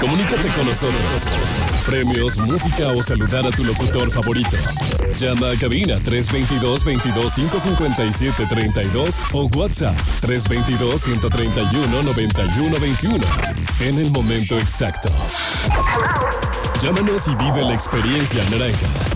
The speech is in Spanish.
Comunícate con nosotros. Premios, música o saludar a tu locutor favorito. Llama a cabina 322-557-32 o WhatsApp 322-131-9121 en el momento exacto. Llámanos y vive la experiencia naranja.